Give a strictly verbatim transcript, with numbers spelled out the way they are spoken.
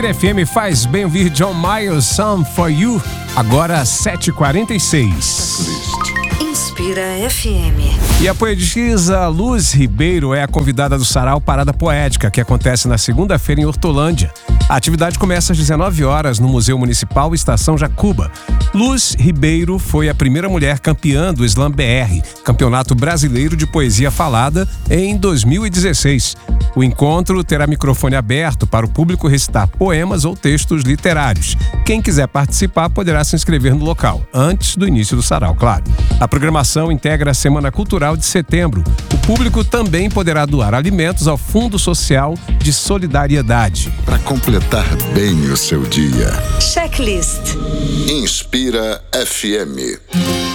Inspira F M faz bem ouvir John Mayall, Some For You, agora sete e quarenta e seis. Inspira F M. E a poetisa Luz Ribeiro é a convidada do Sarau Parada Poética, que acontece na segunda-feira em Hortolândia. A atividade começa às dezenove horas no Museu Municipal Estação Jacuba. Luz Ribeiro foi a primeira mulher campeã do Slam B R, Campeonato Brasileiro de Poesia Falada, em dois mil e dezesseis. O encontro terá microfone aberto para o público recitar poemas ou textos literários. Quem quiser participar poderá se inscrever no local, antes do início do sarau, claro. A programação integra a Semana Cultural de setembro. O público também poderá doar alimentos ao Fundo Social de Solidariedade. Para completar bem o seu dia. Checklist. Inspira F M.